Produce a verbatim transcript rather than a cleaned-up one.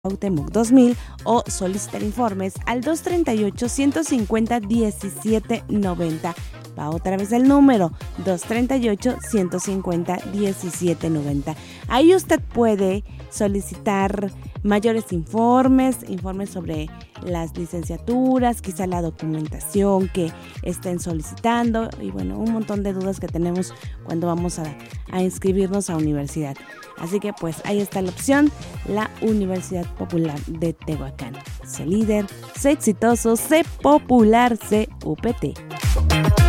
Cuauhtémoc dos mil o solicitar informes al dos treinta y ocho, ciento cincuenta, diecisiete noventa. Va otra vez el número, dos treinta y ocho, ciento cincuenta, diecisiete noventa. Ahí usted puede solicitar mayores informes, informes sobre las licenciaturas, quizá la documentación que estén solicitando y bueno, un montón de dudas que tenemos cuando vamos a, a inscribirnos a universidad. Así que pues ahí está la opción, la Universidad Popular de Tehuacán. Sé líder, sé exitoso, sé popular, sé U P T.